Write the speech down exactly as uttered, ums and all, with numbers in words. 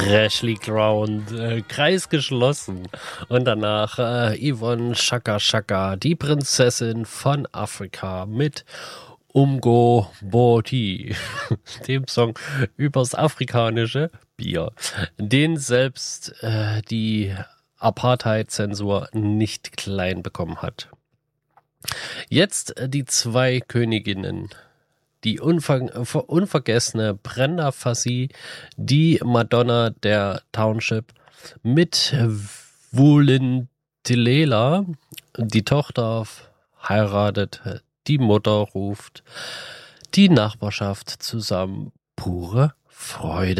Freshly Ground, äh, Kreis geschlossen. Und danach äh, Yvonne Chaka Chaka, die Prinzessin von Afrika mit Umgo Boti, dem Song übers afrikanische Bier, den selbst äh, die Apartheid-Zensur nicht klein bekommen hat. Jetzt äh, die zwei Königinnen. Die unver- unvergessene Brenda Fassie, die Madonna der Township, mit Vulindlela, die Tochter heiratet, die Mutter ruft, die Nachbarschaft zusammen, pure Freude.